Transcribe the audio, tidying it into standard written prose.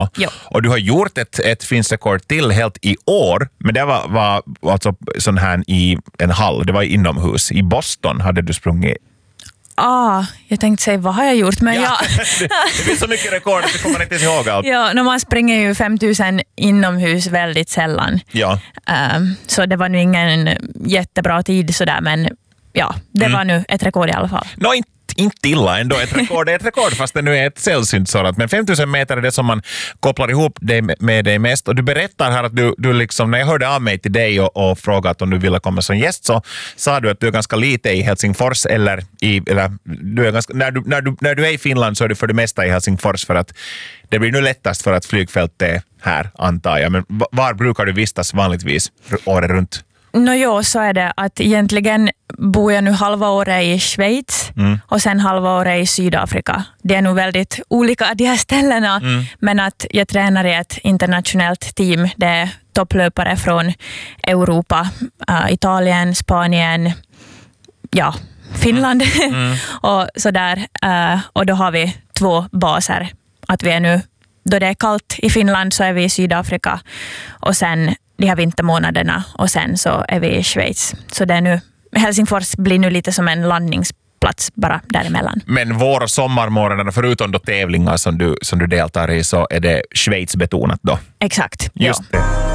Jo. Och du har gjort ett finskt rekord till helt i år, men det var alltså sån här i en hall, det var inomhus. I Boston hade du sprungit. Jag tänkte säga, vad har jag gjort? Men det finns så mycket rekord att du kommer inte ihåg allt. Ja, man springer ju 5000 inomhus väldigt sällan. Ja. Så det var nu ingen jättebra tid sådär, men ja, det var nu ett rekord i alla fall. Inte illa ändå. Ett rekord är ett rekord fast det nu är ett sällsynt sådant. Men 5000 meter är det som man kopplar ihop med dig mest. Och du berättar här att du liksom, när jag hörde av mig till dig och frågat om du ville komma som gäst, så sa du att du är ganska lite i Helsingfors eller du är ganska, när du är i Finland så är du för det mesta i Helsingfors, för att det blir nu lättast för att flygfältet är här, antar jag. Men var brukar du vistas vanligtvis året runt? Så är det att egentligen bor jag nu halva året i Schweiz och sen halva året i Sydafrika. Det är nog väldigt olika de här ställena, men att jag tränar i ett internationellt team. Det är topplöpare från Europa, Italien, Spanien, Finland och sådär. Och då har vi 2 baser. Att vi är nu, då det är kallt i Finland så är vi i Sydafrika och sen de här vintermånaderna och sen så är vi i Schweiz. Så det är nu, Helsingfors blir nu lite som en landningsplats bara däremellan. Men vår- och sommarmånaderna, förutom då tävlingar som du deltar i, så är det Schweiz betonat då? Exakt. Just det.